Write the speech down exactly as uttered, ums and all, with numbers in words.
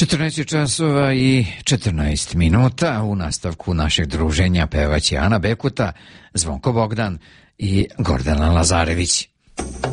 četrnaest časova i četrnaest minuta. U nastavku našeg druženja pevaće Ana Bekuta, Zvonko Bogdan i Gordana Lazarević.